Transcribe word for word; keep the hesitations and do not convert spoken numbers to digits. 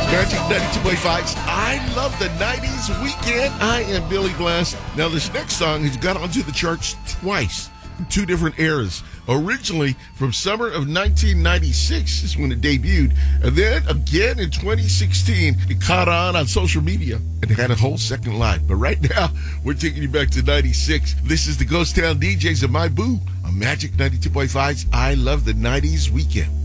Magic ninety-two point five. I love the nineties weekend. I am Billy Glass. Now, this next song has got onto the charts twice in two different eras. Originally from summer of nineteen ninety-six is when it debuted. And then again in twenty sixteen, it caught on on social media and had a whole second life. But right now, we're taking you back to ninety-six. This is the Ghost Town D Js of My Boo on Magic ninety-two point five's I Love the nineties Weekend.